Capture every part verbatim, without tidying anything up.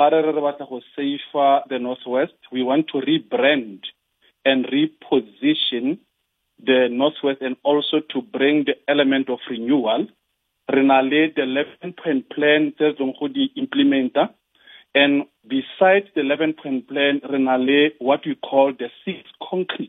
safer the Northwest. We want to rebrand and reposition the Northwest and also to bring the element of renewal. Renale the eleven-point plan says the implementer, and besides the eleven-point plan, Renale what we call the six concrete.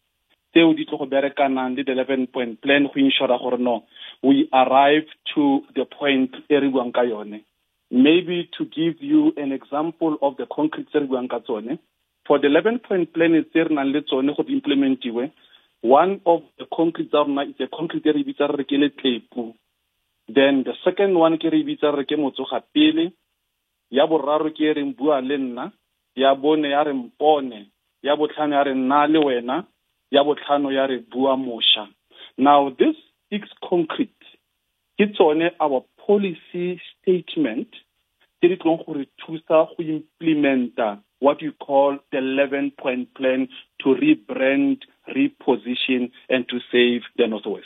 The eleven-point plan we arrive to the point maybe to give you an example of the concrete for the eleven-point plan is there implement one of the concrete is the concrete tape. Then the second one ke re bitsa re ke motsoga pele ya boraro ke re mbua le nna ya bone ya re mpone ya botlhano ya re nna le wena ya botlhano ya re bua mosha. Now this six concrete it's on our policy statement that it going to thusa go implement what you call the eleven-point plan to rebrand, reposition and to save the Northwest.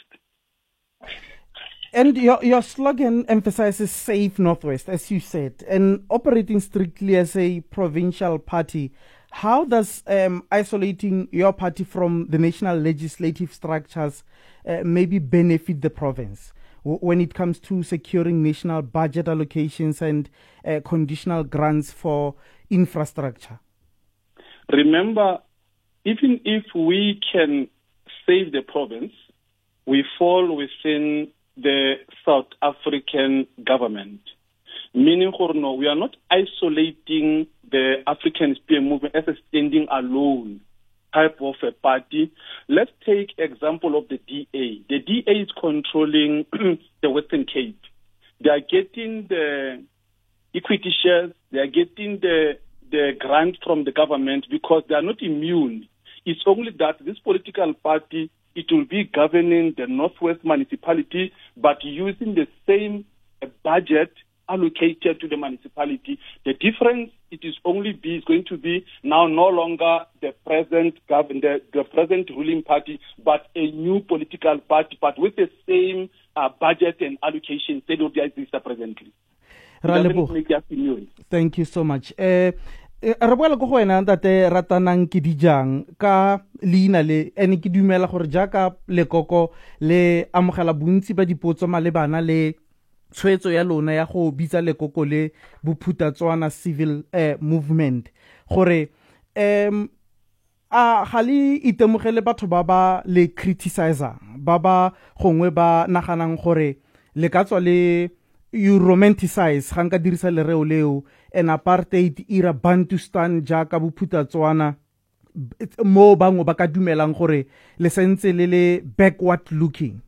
And your, your slogan emphasizes Safe Northwest, as you said, and operating strictly as a provincial party. How does um, isolating your party from the national legislative structures uh, maybe benefit the province w- when it comes to securing national budget allocations and uh, conditional grants for infrastructure? Remember, even if we can save the province, we fall within the South African government. Meaning, no, we are not isolating the African Spear movement as a standing alone type of a party. Let's take example of the D A. The D A is controlling the Western Cape. They are getting the equity shares, they are getting the, the grant from the government because they are not immune. It's only that this political party it will be governing the Northwest municipality, but using the same uh, budget allocated to the municipality. The difference it is only be is going to be now no longer the present government, the, the present ruling party, but a new political party, but with the same uh, budget and allocation that will exist presently. Thank you so much. Uh, re boela go go wena ntate ratanang ke dijang ka leina le ene ke dumela gore jaaka lekoko le amogela bontsi ba dipotso malebana le tshwetso ya lona ya go bitsa lekoko le bophutatswana civil uh, movement gore um a gali itemogele batho ba ba le criticizing ba ba gongwe ba naganang gore le ka tswa le you romanticize ga nka dirisa lereo leo an apartheid era Bantustan jaaka bophutatswana mo bangwe ba ka dumelang gore le sentse le le backward looking.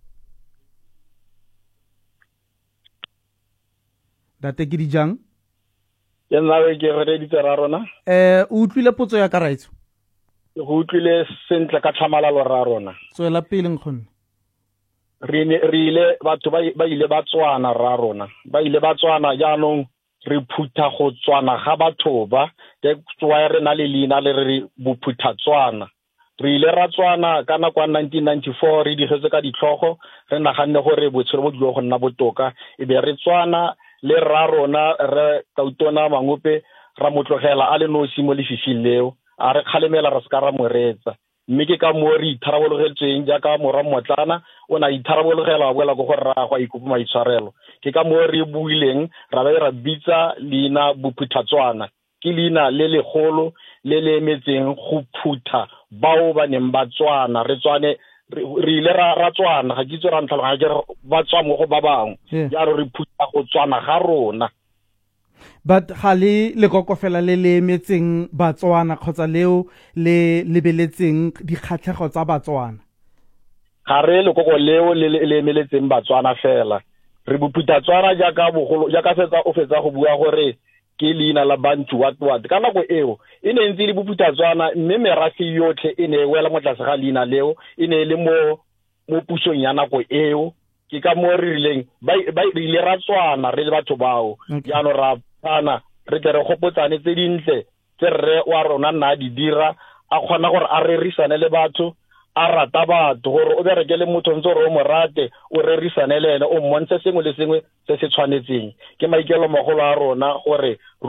Date ke dijang ya nna ke re di tsara rona eh o utlwile potso ya karaitso go utlwile sentle ka tlhamalalo ra rona so la pele nkgonne re re ile batho ba ile ba tswana ra rona ba ile ba tswana jaanong re phutha go tswana ga batho ba ke tswa re na le lina le re bophuthatswana re ile ra tswana ka nako ya nineteen ninety-four re digetse ka ditlhogo re naganne gore botshelo bo dilo go nna botoka e be re tswana le ra rona re kautona mangope ra motlogela a le no simo le fifileo a re khalemela ra ska ra moretsa mme ke ka mo re itharabologeltseng jaaka mora motlana o na itharabologelwa a boela go go rra go ikupu maitshwarelo ke ka mo re buileng ra ba ra bitsa lina bophuthatswana ke lina le le golo le le emetseng go phutha bao ba neng ba tswana re tswane re ile ra ra tswana ga ditso ra ntlha ga ba tswa mo go ba bang ya re phutha go tswana ga rona but gale le kokofela le le emetseng batswana kgotsa leo le lebeletseng dikgatlhego tsa batswana ga re le koko leo le le emeletseng batswana fela re bophuthatswana jaaka bogolo jaaka fetsa o fetsa go bua gore ke leina la Bantu what what ka nako eo e ne ntse le bophuthatswana mme merafi yotlhe e ne wela mo tlase ga leina leo e ne le mo mo pusong ya nako eo ke ka mo re rileng ba ba ile ra tswana re le batho bao ya no ra ana re tle re gopotsane tse dintle tse re wa rona nna di dira a kgona gore a rerisane le batho a rata batho gore o bereke le motho ntse re o morate o rerisane le ene o mmontshe sengwe le sengwe se se tshwanetseng ke maikelo magolo a rona gore